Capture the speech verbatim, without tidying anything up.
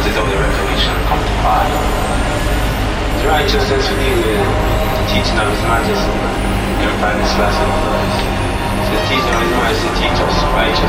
is of the revelation come to pass. His righteousness will deal with the teaching of His Majesty, Emperor Selassie the First. So the teaching of His Majesty teach us righteousness.